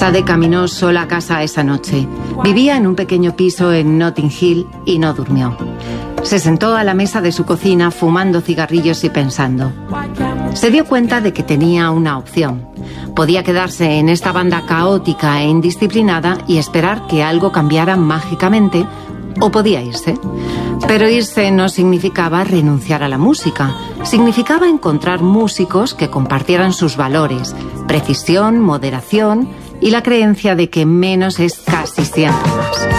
Sade caminó sola a casa esa noche. Vivía en un pequeño piso en Notting Hill y no durmió. Se sentó a la mesa de su cocina fumando cigarrillos y pensando. Se dio cuenta de que tenía una opción. Podía quedarse en esta banda caótica e indisciplinada y esperar que algo cambiara mágicamente, o podía irse. Pero irse no significaba renunciar a la música. Significaba encontrar músicos que compartieran sus valores, precisión, moderación y la creencia de que menos es casi siempre más.